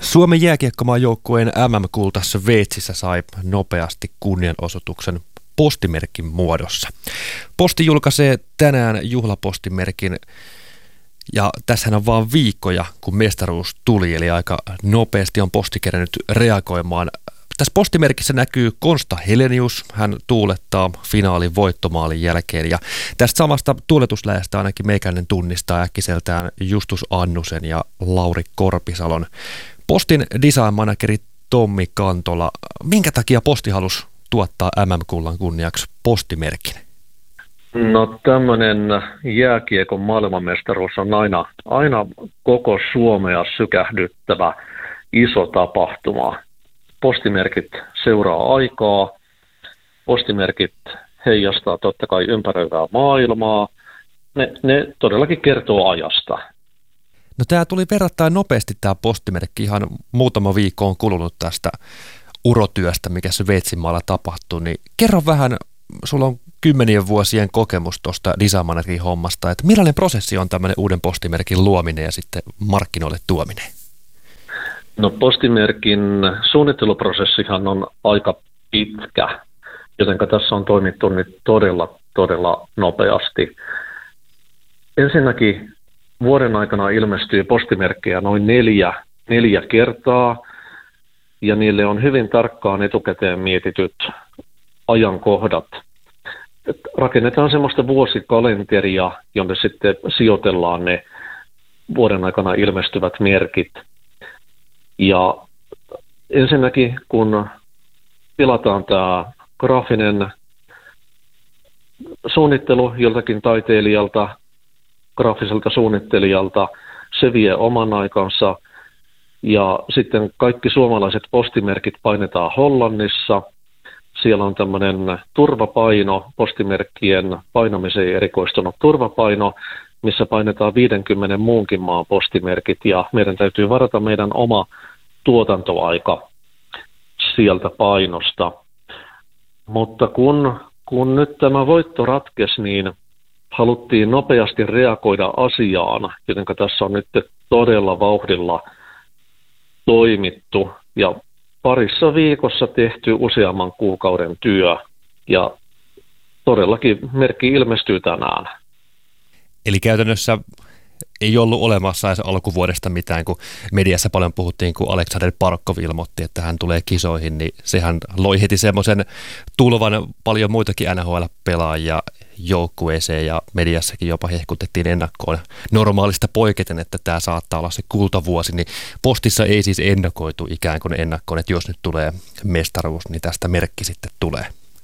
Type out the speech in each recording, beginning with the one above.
Suomen jääkiekkomaajoukkueen MM-kulta Sveitsissä sai nopeasti kunnianosoituksen postimerkin muodossa. Posti julkaisee tänään juhlapostimerkin ja tässähän on vaan viikkoja, kun mestaruus tuli, eli aika nopeasti on posti kerennyt reagoimaan. Tässä postimerkissä näkyy Konsta Helenius, hän tuulettaa finaalin voittomaalin jälkeen ja tästä samasta tuuletuslähestä ainakin meikäläinen tunnistaa äkkiseltään Justus Annusen ja Lauri Korpisalon. Postin design-manageri Tommi Kantola, minkä takia Posti halusi tuottaa MM-kullan kunniaksi postimerkin? No tämmöinen jääkiekon maailmanmestaruus on aina koko Suomea sykähdyttävä iso tapahtuma. Postimerkit seuraa aikaa, postimerkit heijastaa totta kai ympäröivää maailmaa, ne todellakin kertoo ajasta. No tämä tuli verrattain nopeasti tämä postimerkki, ihan muutama viikko on kulunut tästä urotyöstä, mikä Sveitsinmaalla tapahtui, niin kerro vähän, sulla on 10 vuosien kokemus tuosta design hommasta, että millainen prosessi on tämmöinen uuden postimerkin luominen ja sitten markkinoille tuominen? No postimerkin suunnitteluprosessihan on aika pitkä, joten tässä on toimittu nyt todella nopeasti. Ensinnäkin vuoden aikana ilmestyy postimerkkejä noin neljä kertaa, ja niille on hyvin tarkkaan etukäteen mietityt ajankohdat. Rakennetaan semmoista vuosikalenteria, jonne sitten sijoitellaan ne vuoden aikana ilmestyvät merkit. Ja ensinnäkin, kun tilataan tämä graafinen suunnittelu joltakin taiteilijalta, graafiselta suunnittelijalta, se vie oman aikansa. Ja sitten kaikki suomalaiset postimerkit painetaan Hollannissa. Siellä on tämmöinen turvapaino, postimerkkien painamiseen erikoistunut turvapaino, missä painetaan 50 muunkin maan postimerkit, ja meidän täytyy varata meidän oma tuotantoaika sieltä painosta. Mutta kun nyt tämä voitto ratkesi, niin haluttiin nopeasti reagoida asiaan, joten tässä on nyt todella vauhdilla toimittu ja parissa viikossa tehty useamman kuukauden työ, ja todellakin merkki ilmestyy tänään. Eli käytännössä ei ollut olemassa edes alkuvuodesta mitään, kun mediassa paljon puhuttiin, kun Aleksander Barkov ilmoitti, että hän tulee kisoihin, niin sehän loi heti semmoisen tulvan paljon muitakin NHL-pelaajia joukkueeseen, ja mediassakin jopa hehkutettiin ennakkoon normaalista poiketen, että tämä saattaa olla se kultavuosi, niin Postissa ei siis ennakoitu ikään kuin ennakkoon, että jos nyt tulee mestaruus, niin tästä merkki sitten tulee.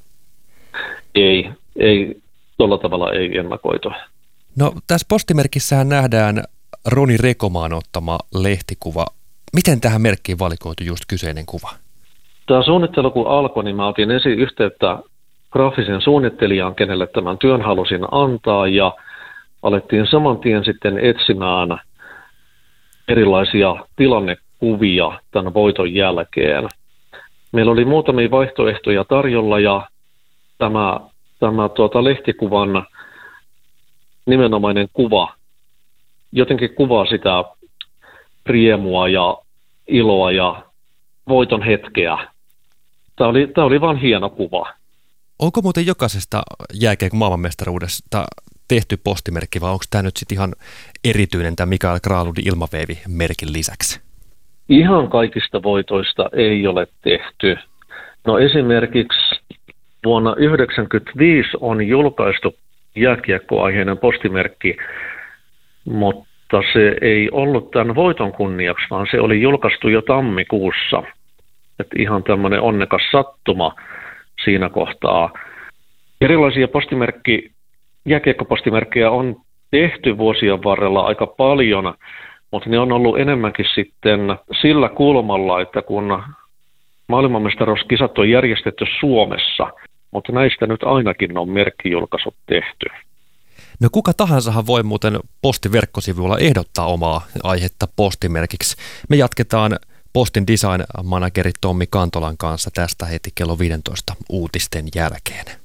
Ei tuolla tavalla ei ennakoitu. No tässä postimerkissähän nähdään Roni Rekomaan ottama lehtikuva. Miten tähän merkkiin valikoitu just kyseinen kuva? Tämä suunnittelu kun alkoi, niin mä otin ensin yhteyttä graafisen suunnittelijaan, kenelle tämän työn halusin antaa, ja alettiin saman tien sitten etsimään erilaisia tilannekuvia tämän voiton jälkeen. Meillä oli muutamia vaihtoehtoja tarjolla, ja tämä lehtikuvan nimenomainen kuva jotenkin kuvaa sitä riemua ja iloa ja voiton hetkeä. Tämä oli vain hieno kuva. Onko muuten jokaisesta jääkiekon maailmanmestaruudesta tehty postimerkki, vai onko tämä nyt sitten ihan erityinen tämä Mikael Granlundin ilmaveivimerkin lisäksi? Ihan kaikista voitoista ei ole tehty. No esimerkiksi vuonna 1995 on julkaistu jääkiekkoaiheinen postimerkki, mutta se ei ollut tämän voiton kunniaksi, vaan se oli julkaistu jo tammikuussa. Että ihan tämmöinen onnekas sattuma siinä kohtaa. Erilaisia jääkiekkopostimerkkejä on tehty vuosien varrella aika paljon, mutta ne on ollut enemmänkin sitten sillä kulmalla, että kun maailmanmestaruuskisat on järjestetty Suomessa, mutta näistä nyt ainakin on merkkijulkaisut tehty. No kuka tahansahan voi muuten Postin verkkosivuilla ehdottaa omaa aihetta postimerkiksi. Me jatketaan Postin design-manageri Tommi Kantolan kanssa tästä heti kello 15 uutisten jälkeen.